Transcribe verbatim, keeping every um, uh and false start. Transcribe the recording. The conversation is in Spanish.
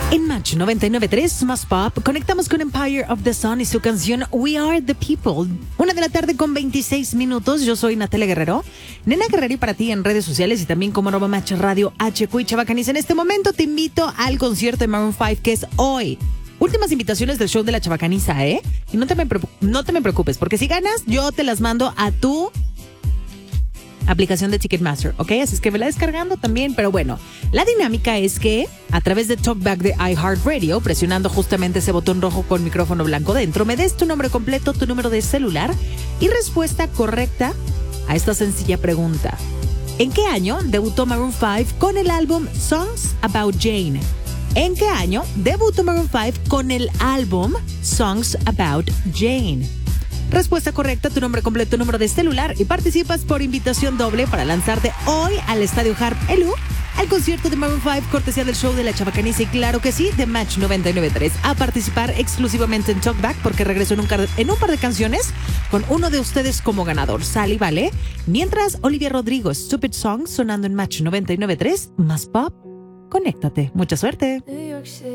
En Match noventa y nueve punto tres más Pop, conectamos con Empire of the Sun y su canción We Are the People. Una de la tarde con veintiséis minutos. Yo soy Natalia Guerrero. Nena Guerrero y para ti en redes sociales y también como arroba Match Radio H Q y Chabacanis. En este momento te invito al concierto de Maroon cinco que es hoy. Últimas invitaciones del show de la Chabacaniza, ¿eh? Y no te me, no te me preocupes, porque si ganas, yo te las mando a tu aplicación de Ticketmaster, ¿ok? Así es que me la descargando también, pero bueno, la dinámica es que a través de Talkback de iHeartRadio, presionando justamente ese botón rojo con micrófono blanco dentro, me des tu nombre completo, tu número de celular y respuesta correcta a esta sencilla pregunta. ¿En qué año debutó Maroon cinco con el álbum Songs About Jane? ¿En qué año debutó Maroon cinco con el álbum Songs About Jane? Respuesta correcta, tu nombre completo, número de celular y participas por invitación doble para lanzarte hoy al Estadio Harp Elú al concierto de Maroon cinco, cortesía del show de la Chabacaniza y claro que sí, de Match noventa y nueve punto tres. A participar exclusivamente en Talkback porque regreso en un, car- en un par de canciones con uno de ustedes como ganador. Sale y vale. Mientras, Olivia Rodrigo, Stupid Song, sonando en Match noventa y nueve punto tres, más Pop. Conéctate. Mucha suerte.